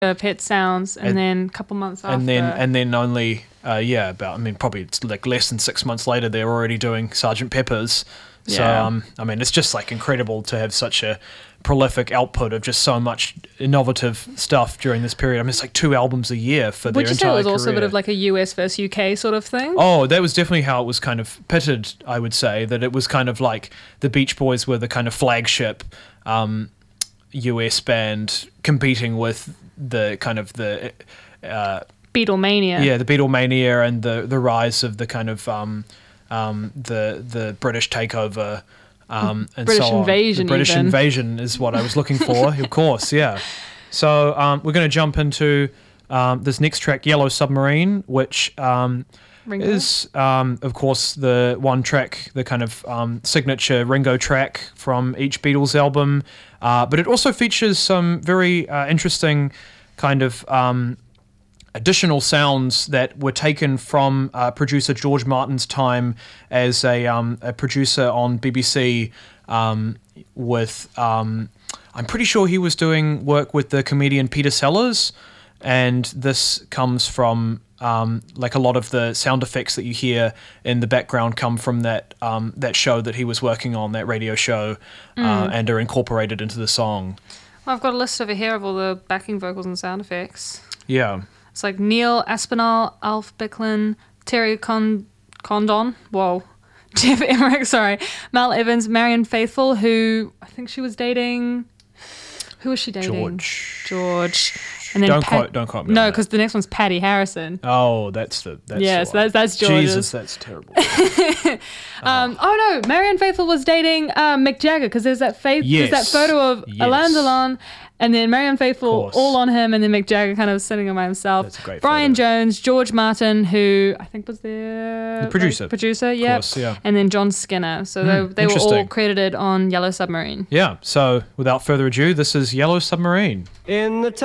Pet Sounds, and then a couple months after. And then only, probably it's like less than 6 months later, they're already doing Sgt. Pepper's. So, it's just like incredible to have such a prolific output of just so much innovative stuff during this period. I mean, it's like 2 albums a year for their entire career. Would you say it was also a bit of like a US versus UK sort of thing? Oh, that was definitely how it was kind of pitted, I would say, that it was kind of like the Beach Boys were the kind of flagship US band competing with the kind of the... Beatlemania. Yeah, the Beatlemania and the rise of the kind of... the British takeover, and British so on. invasion. The British invasion is what I was looking for, of course, yeah. So we're going to jump into this next track, Yellow Submarine, which is, of course, the one track, the kind of signature Ringo track from each Beatles album, but it also features some very interesting kind of additional sounds that were taken from producer George Martin's time as a producer on BBC with... I'm pretty sure he was doing work with the comedian Peter Sellers, and this comes from... like a lot of the sound effects that you hear in the background come from that show that he was working on, that radio show, and are incorporated into the song. Well, I've got a list over here of all the backing vocals and sound effects. Yeah. It's like Neil Aspinall, Alf Bicklin, Terry Condon, Jeff Emmerich, Mal Evans, Marianne Faithfull, who I think she was dating... Who was she dating? George. And then don't quote me. No, because the next one's Patty Harrison. Oh, that's George's. Jesus, that's terrible. Oh no, Marianne Faithfull was dating Mick Jagger, because there's that photo of Alain Delon, and then Marianne Faithfull all on him, and then Mick Jagger kind of sitting on by himself. That's a great Brian photo. Jones, George Martin, who I think was the producer, yeah. And then John Skinner. So they were all credited on Yellow Submarine. Yeah. So without further ado, this is Yellow Submarine. In the